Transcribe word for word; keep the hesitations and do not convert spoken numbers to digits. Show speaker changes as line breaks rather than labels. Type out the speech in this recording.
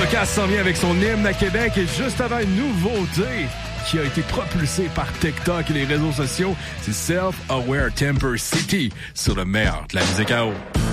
Outcast s'en vient avec son hymne à Québec et juste avant une nouveauté qui a été propulsée par TikTok et les réseaux sociaux, c'est Self-Aware Temper City sur le meilleur de la musique à eau.